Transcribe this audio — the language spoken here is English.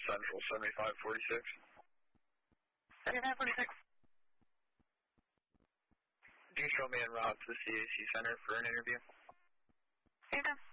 Central 7546. 7546. Can you show me en route to the CAC Center for an interview? Here you go.